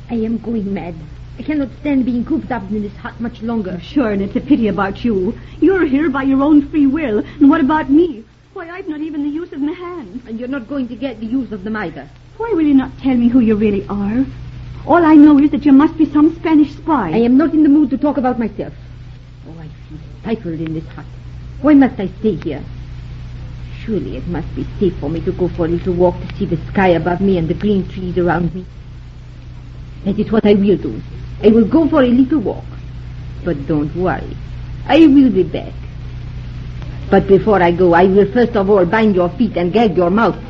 I am going mad. I cannot stand being cooped up in this hut much longer. Sure, and it's a pity about you. You're here by your own free will. And what about me? Why, I've not even the use of my hands. And you're not going to get the use of them either. Why will you not tell me who you really are? All I know is that you must be some Spanish spy. I am not in the mood to talk about myself. Oh, I feel stifled in this hut. Why must I stay here? Surely it must be safe for me to go for a little walk to see the sky above me and the green trees around me. That is what I will do. I will go for a little walk. But don't worry. I will be back. But before I go, I will first of all bind your feet and gag your mouth.